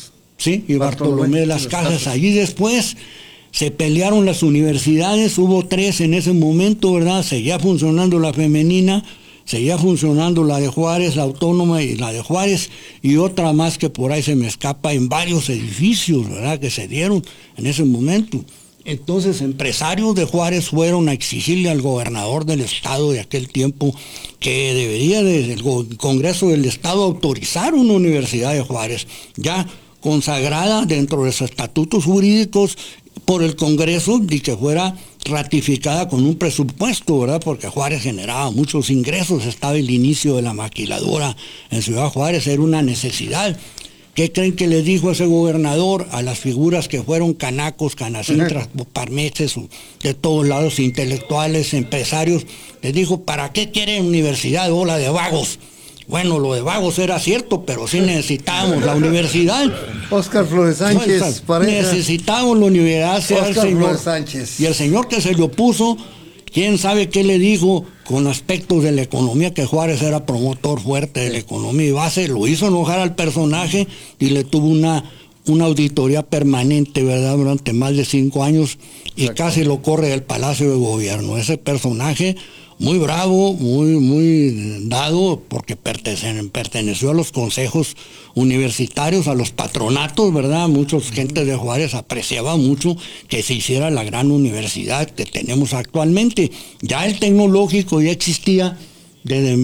Sí, y Bartolomé de las Casas. Allí después se pelearon las universidades, hubo 3 en ese momento, ¿verdad? Seguía funcionando la femenina, seguía funcionando la de Juárez, la autónoma y la de Juárez, y otra más que por ahí se me escapa, en varios edificios, ¿verdad?, que se dieron en ese momento. Entonces empresarios de Juárez fueron a exigirle al gobernador del estado de aquel tiempo que debería desde el Congreso del Estado autorizar una universidad de Juárez, ya consagrada dentro de sus estatutos jurídicos por el Congreso, y que fuera ratificada con un presupuesto, ¿verdad? Porque Juárez generaba muchos ingresos, estaba el inicio de la maquiladora en Ciudad Juárez, era una necesidad. ¿Qué creen que les dijo ese gobernador a las figuras que fueron canacos, canacintras, parmeses, de todos lados, intelectuales, empresarios? Les dijo, ¿para qué quieren universidad, bola de vagos? Bueno, lo de vagos era cierto, pero sí necesitábamos la universidad. Óscar Flores Sánchez, necesitábamos la universidad, Óscar Flores Sánchez. Y el señor que se le opuso, quién sabe qué le dijo con aspectos de la economía, que Juárez era promotor fuerte de la economía y base, lo hizo enojar al personaje y le tuvo una auditoría permanente, ¿verdad?, durante más de 5 años, y casi lo corre del Palacio de Gobierno. Ese personaje muy bravo, muy dado, porque perteneció a los consejos universitarios, a los patronatos, ¿verdad? Muchos gentes de Juárez apreciaba mucho que se hiciera la gran universidad que tenemos actualmente. Ya el tecnológico ya existía desde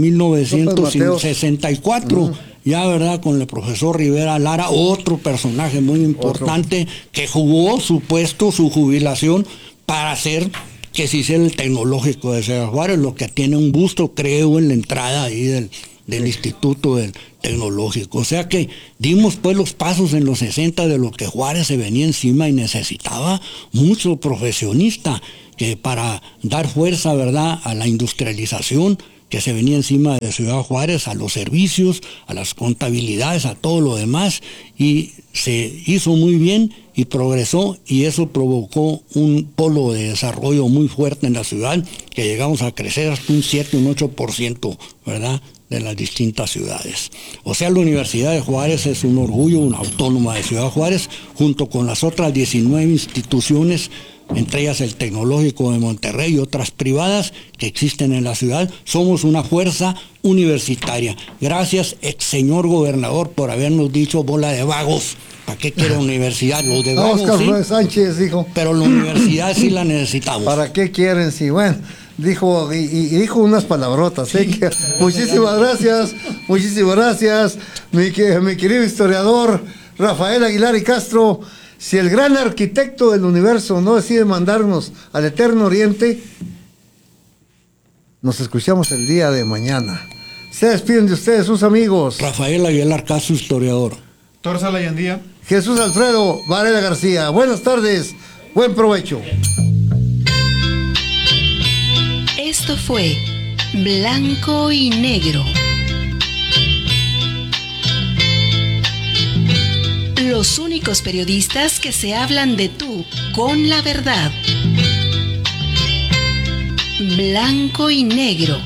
1964, ya, ¿verdad?, con el profesor Rivera Lara, otro personaje muy importante que jugó su puesto, su jubilación, para hacer que se hiciera el tecnológico de Ciudad Juárez, lo que tiene un busto, creo, en la entrada ahí del Instituto del Tecnológico. O sea que dimos pues los pasos en los 60 de lo que Juárez se venía encima y necesitaba mucho profesionista que para dar fuerza, ¿verdad?, a la industrialización que se venía encima de Ciudad Juárez, a los servicios, a las contabilidades, a todo lo demás, y se hizo muy bien y progresó, y eso provocó un polo de desarrollo muy fuerte en la ciudad, que llegamos a crecer hasta un 7, un 8%, ¿verdad?, de las distintas ciudades. O sea, la Universidad de Juárez es un orgullo, una autónoma de Ciudad Juárez, junto con las otras 19 instituciones, entre ellas el Tecnológico de Monterrey y otras privadas que existen en la ciudad. Somos una fuerza universitaria. Gracias, ex señor gobernador, por habernos dicho bola de vagos. ¿Para qué quiere universidad? Los de vagos, Oscar sí, Flores Sánchez dijo. pero la universidad sí la necesitamos. ¿Para qué quieren? Sí, bueno, dijo y dijo unas palabrotas. Que, muchísimas gracias, mi querido historiador Rafael Aguilar y Castro. Si el gran arquitecto del universo no decide mandarnos al Eterno Oriente, nos escuchamos el día de mañana. Se despiden de ustedes sus amigos Rafael Aguilar Castro, historiador. Torza Layandía. Jesús Alfredo Varela García. Buenas tardes, buen provecho. Esto fue Blanco y Negro. Los únicos periodistas que se hablan de tú con la verdad. Blanco y Negro.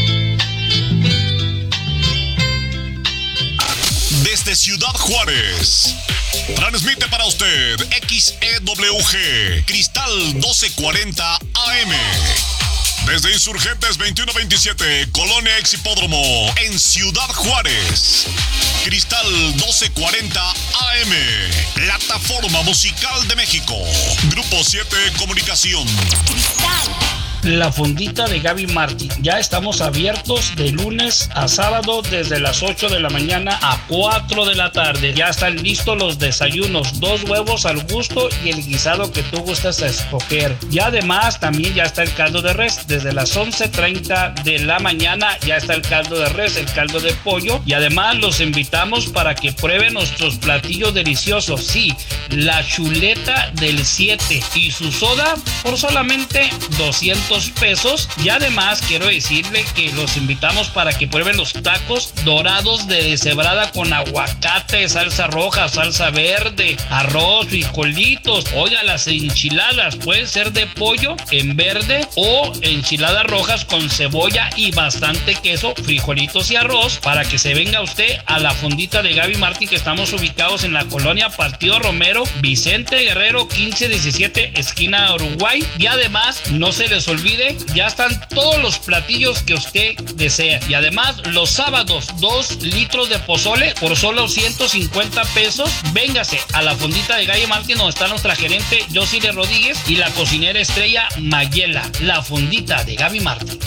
Desde Ciudad Juárez, transmite para usted XEWG Cristal 1240 AM. Desde Insurgentes 2127, Colonia Exhipódromo, en Ciudad Juárez. Cristal 1240 AM, plataforma musical de México. Grupo 7 Comunicación. La Fondita de Gaby Martín. Ya estamos abiertos de lunes a sábado desde las 8 de la mañana a 4 de la tarde. Ya están listos los desayunos, 2 huevos al gusto y el guisado que tú gustas a escoger. Y además también ya está el caldo de res. Desde las 11:30 de la mañana ya está el caldo de res, el caldo de pollo. Y además los invitamos para que prueben nuestros platillos deliciosos. Sí, la chuleta del 7 y su soda por solamente 200 pesos. Y además quiero decirle que los invitamos para que prueben los tacos dorados de deshebrada con aguacate, salsa roja, salsa verde, arroz, frijolitos. Oiga, las enchiladas pueden ser de pollo en verde o enchiladas rojas con cebolla y bastante queso, frijolitos y arroz, para que se venga usted a la Fondita de Gaby Martín, que estamos ubicados en la colonia Partido Romero, Vicente Guerrero 1517, esquina Uruguay. Y además no se les olvide, ya están todos los platillos que usted desea. Y además los sábados 2 litros de pozole por solo 150 pesos. Véngase a la Fondita de Gaby Martín, donde está nuestra gerente Yosile Rodríguez y la cocinera estrella Mayela. La Fondita de Gaby Martín.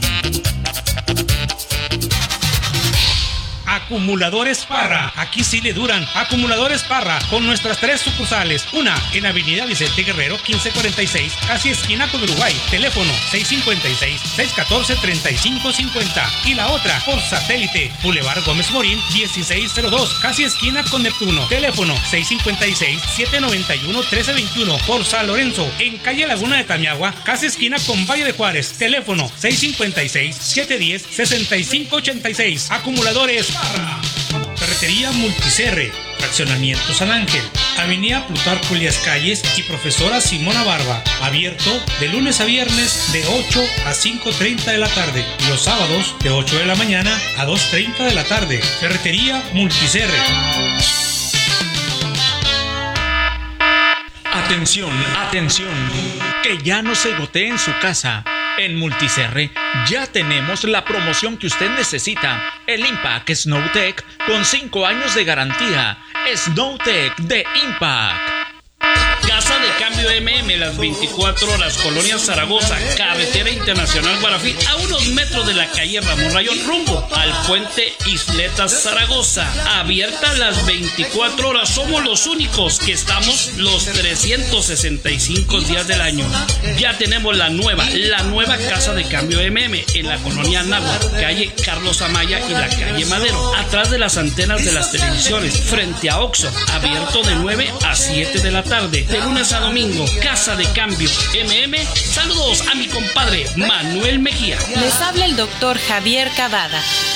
Acumuladores Parra, aquí sí le duran. Acumuladores Parra, con nuestras 3 sucursales. Una en Avenida Vicente Guerrero 1546, casi esquina con Uruguay, teléfono 656-614-3550. Y la otra por satélite, Boulevard Gómez Morín 1602, casi esquina con Neptuno, teléfono 656-791-1321. Por San Lorenzo, en calle Laguna de Tamiagua, casi esquina con Valle de Juárez, teléfono 656-710-6586. Acumuladores Parra. Ferretería Multicerre, Fraccionamiento San Ángel, Avenida Plutarco Elías Calles y Profesora Simona Barba. Abierto de lunes a viernes de 8 a 5:30 de la tarde y los sábados de 8 de la mañana a 2:30 de la tarde. Ferretería Multicerre. Atención, atención, que ya no se gotee en su casa. En Multicerre ya tenemos la promoción que usted necesita. El Impact Snowtech con 5 años de garantía. Snowtech de Impact. Casa de Cambio MM, las 24 horas, Colonia Zaragoza, Carretera Internacional Guarafí, a unos metros de la calle Ramón Rayón, rumbo al puente Isletas Zaragoza. Abierta las 24 horas, somos los únicos que estamos los 365 días del año. Ya tenemos la nueva Casa de Cambio MM en la colonia Anáhuac, calle Carlos Amaya y la calle Madero, atrás de las antenas de las televisiones, frente a Oxxo, abierto de 9 a 7 de la tarde, de lunes a domingo. Casa de Cambio MM. Saludos a mi compadre Manuel Mejía. Les habla el doctor Javier Cavada.